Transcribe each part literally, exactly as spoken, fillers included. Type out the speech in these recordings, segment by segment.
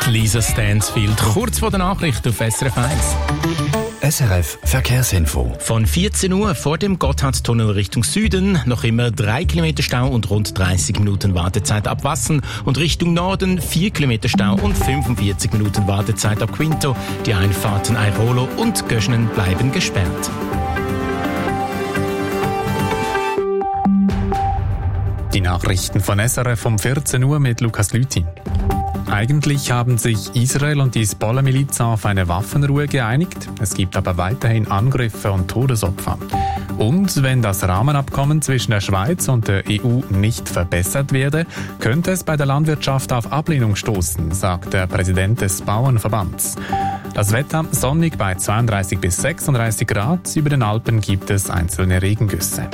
Lisa Stansfield, kurz vor der Nachricht auf S R F eins. S R F Verkehrsinfo. Von vierzehn Uhr vor dem Gotthardtunnel Richtung Süden noch immer drei Kilometer Stau und rund dreißig Minuten Wartezeit ab Wassen und Richtung Norden vier Kilometer Stau und fünfundvierzig Minuten Wartezeit ab Quinto. Die Einfahrten Airolo und Göschenen bleiben gesperrt. Die Nachrichten von S R F um vierzehn Uhr mit Lukas Lüthi. Eigentlich haben sich Israel und die Hisbollah-Miliz auf eine Waffenruhe geeinigt. Es gibt aber weiterhin Angriffe und Todesopfer. Und wenn das Rahmenabkommen zwischen der Schweiz und der E U nicht verbessert werde, könnte es bei der Landwirtschaft auf Ablehnung stoßen, sagt der Präsident des Bauernverbands. Das Wetter sonnig bei zweiunddreißig bis sechsunddreißig Grad. Über den Alpen gibt es einzelne Regengüsse.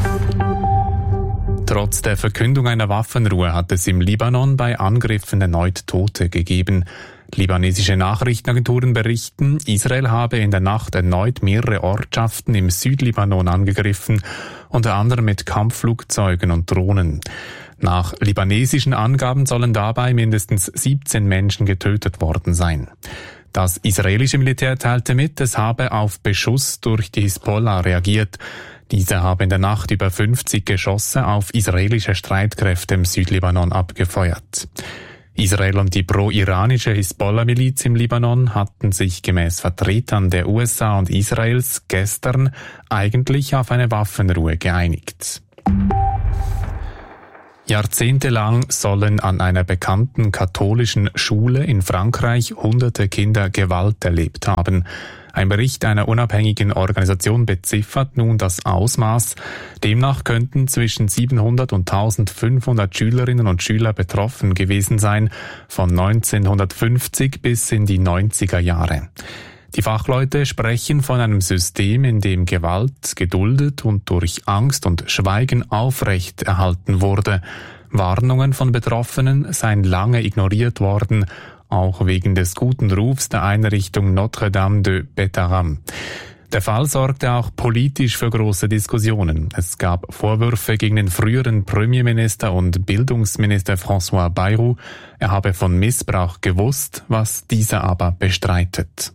Trotz der Verkündung einer Waffenruhe hat es im Libanon bei Angriffen erneut Tote gegeben. Libanesische Nachrichtenagenturen berichten, Israel habe in der Nacht erneut mehrere Ortschaften im Südlibanon angegriffen, unter anderem mit Kampfflugzeugen und Drohnen. Nach libanesischen Angaben sollen dabei mindestens siebzehn Menschen getötet worden sein. Das israelische Militär teilte mit, es habe auf Beschuss durch die Hisbollah reagiert. Diese haben in der Nacht über fünfzig Geschosse auf israelische Streitkräfte im Südlibanon abgefeuert. Israel und die pro-iranische Hisbollah-Miliz im Libanon hatten sich gemäß Vertretern der U S A und Israels gestern eigentlich auf eine Waffenruhe geeinigt. Jahrzehntelang sollen an einer bekannten katholischen Schule in Frankreich hunderte Kinder Gewalt erlebt haben. Ein Bericht einer unabhängigen Organisation beziffert nun das Ausmaß. Demnach könnten zwischen siebenhundert und eintausendfünfhundert Schülerinnen und Schüler betroffen gewesen sein, von neunzehnhundertfünfzig bis in die neunziger Jahre. Die Fachleute sprechen von einem System, in dem Gewalt geduldet und durch Angst und Schweigen aufrecht erhalten wurde. Warnungen von Betroffenen seien lange ignoriert worden, auch wegen des guten Rufs der Einrichtung Notre-Dame de Bétharram. Der Fall sorgte auch politisch für große Diskussionen. Es gab Vorwürfe gegen den früheren Premierminister und Bildungsminister François Bayrou. Er habe von Missbrauch gewusst, was dieser aber bestreitet.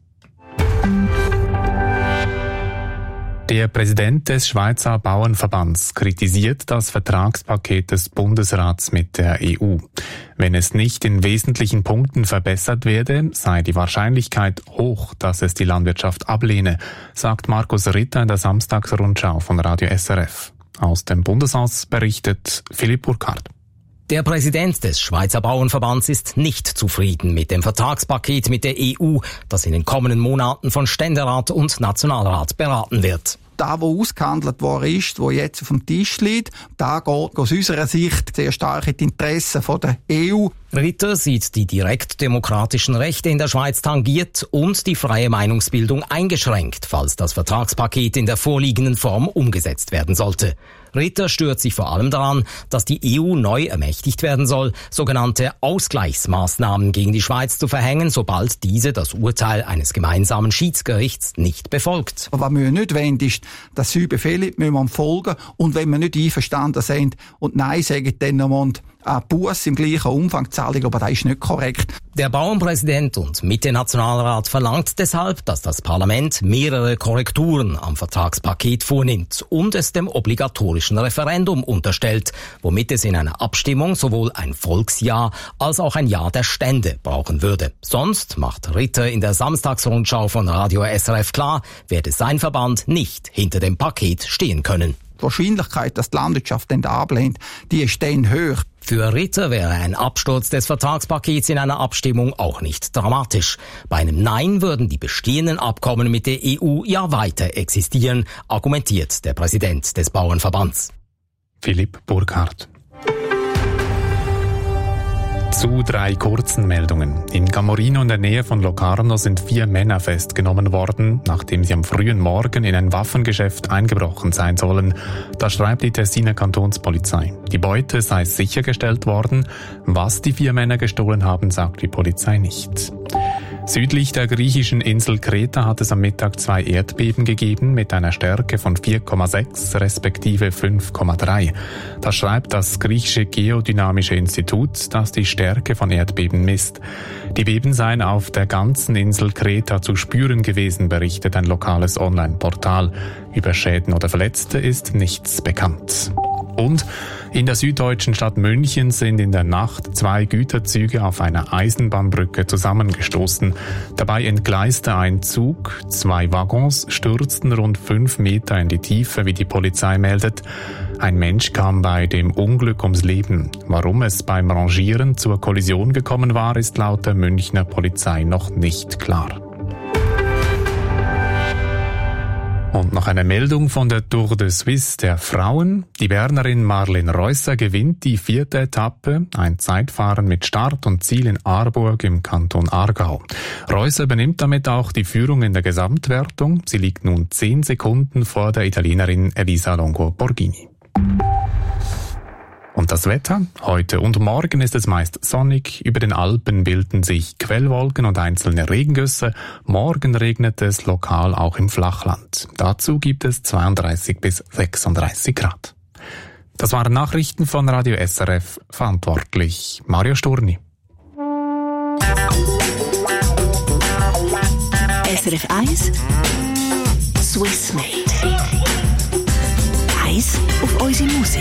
Der Präsident des Schweizer Bauernverbands kritisiert das Vertragspaket des Bundesrats mit der E U. Wenn es nicht in wesentlichen Punkten verbessert werde, sei die Wahrscheinlichkeit hoch, dass es die Landwirtschaft ablehne, sagt Markus Ritter in der Samstagsrundschau von Radio S R F. Aus dem Bundeshaus berichtet Philipp Burkhardt. Der Präsident des Schweizer Bauernverbands ist nicht zufrieden mit dem Vertragspaket mit der E U, das in den kommenden Monaten von Ständerat und Nationalrat beraten wird. Das, was ausgehandelt worden ist, was jetzt auf dem Tisch liegt, da geht aus unserer Sicht sehr stark in die Interessen der E U. Ritter sieht die direktdemokratischen Rechte in der Schweiz tangiert und die freie Meinungsbildung eingeschränkt, falls das Vertragspaket in der vorliegenden Form umgesetzt werden sollte. Ritter stört sich vor allem daran, dass die E U neu ermächtigt werden soll, sogenannte Ausgleichsmaßnahmen gegen die Schweiz zu verhängen, sobald diese das Urteil eines gemeinsamen Schiedsgerichts nicht befolgt. Was wir nicht wollen, ist, dass sie Befehle müssen wir folgen, und wenn wir nicht einverstanden sind und Nein sagen, dann müssen wir Busse im gleichen Umfang zahlen, aber das ist nicht korrekt. Der Bauernpräsident und Mitte-Nationalrat verlangt deshalb, dass das Parlament mehrere Korrekturen am Vertragspaket vornimmt und es dem obligatorischen Referendum unterstellt, womit es in einer Abstimmung sowohl ein Volksja als auch ein Ja der Stände brauchen würde. Sonst, macht Ritter in der Samstagsrundschau von Radio S R F klar, werde sein Verband nicht hinter dem Paket stehen können. Die Wahrscheinlichkeit, dass die Landwirtschaft dann ablehnt, die ist dann hoch. Für Ritter wäre ein Absturz des Vertragspakets in einer Abstimmung auch nicht dramatisch. Bei einem Nein würden die bestehenden Abkommen mit der E U ja weiter existieren, argumentiert der Präsident des Bauernverbands. Philipp Burkhardt. Zu drei kurzen Meldungen. In Gamorino in der Nähe von Locarno sind vier Männer festgenommen worden, nachdem sie am frühen Morgen in ein Waffengeschäft eingebrochen sein sollen. Das schreibt die Tessiner Kantonspolizei. Die Beute sei sichergestellt worden. Was die vier Männer gestohlen haben, sagt die Polizei nicht. Südlich der griechischen Insel Kreta hat es am Mittag zwei Erdbeben gegeben mit einer Stärke von vier Komma sechs respektive fünf Komma drei. Das schreibt das griechische Geodynamische Institut, das die Stärke von Erdbeben misst. Die Beben seien auf der ganzen Insel Kreta zu spüren gewesen, berichtet ein lokales Online-Portal. Über Schäden oder Verletzte ist nichts bekannt. Und in der süddeutschen Stadt München sind in der Nacht zwei Güterzüge auf einer Eisenbahnbrücke zusammengestoßen. Dabei entgleiste ein Zug, zwei Waggons stürzten rund fünf Meter in die Tiefe, wie die Polizei meldet. Ein Mensch kam bei dem Unglück ums Leben. Warum es beim Rangieren zur Kollision gekommen war, ist laut der Münchner Polizei noch nicht klar. Und noch eine Meldung von der Tour de Suisse der Frauen. Die Bernerin Marlene Reusser gewinnt die vierte Etappe, ein Zeitfahren mit Start und Ziel in Aarburg im Kanton Aargau. Reusser übernimmt damit auch die Führung in der Gesamtwertung. Sie liegt nun zehn Sekunden vor der Italienerin Elisa Longo Borghini. Und das Wetter? Heute und morgen ist es meist sonnig. Über den Alpen bilden sich Quellwolken und einzelne Regengüsse. Morgen regnet es lokal auch im Flachland. Dazu gibt es zweiunddreißig bis sechsunddreißig Grad. Das waren Nachrichten von Radio S R F. Verantwortlich Mario Sturni. S R F eins Swiss Made. Eins auf unsere Musik.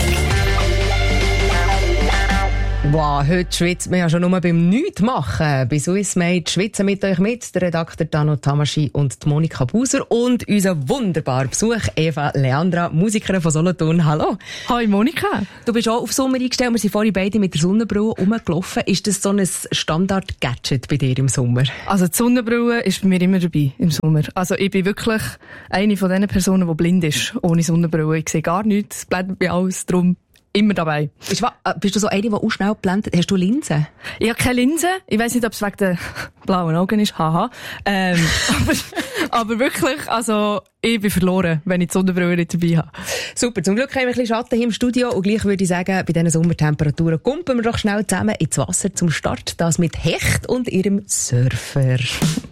Wow, heute schwitzt man ja schon nur beim Nichtmachen. Bei Swiss Made schwitzen mit euch mit der Redakteur Dano Tamaschi und die Monika Buser und unser wunderbarer Besuch Eva Leandra, Musikerin von Solothurn. Hallo. Hi Monika. Du bist auch auf Sommer eingestellt. Wir sind vorhin beide mit der Sonnenbrille rumgelaufen. Ist das so ein Standard-Gadget bei dir im Sommer? Also die Sonnenbrille ist bei mir immer dabei im Sommer. Also ich bin wirklich eine von den Personen, die blind ist ohne Sonnenbrille. Ich sehe gar nichts, es blendet mir alles drum. Immer dabei. Bist du, bist du so eine, die auch schnell blendet? Hast du Linsen? Ich habe keine Linsen. Ich weiss nicht, ob es wegen der blauen Augen ist. Haha. Ähm, aber, aber wirklich, also, ich bin verloren, wenn ich die Sonnenbrille nicht dabei habe. Super. Zum Glück haben wir ein bisschen Schatten hier im Studio. Und gleich würde ich sagen, bei diesen Sommertemperaturen kumpen wir doch schnell zusammen ins Wasser zum Start. Das mit Hecht und ihrem Surfer.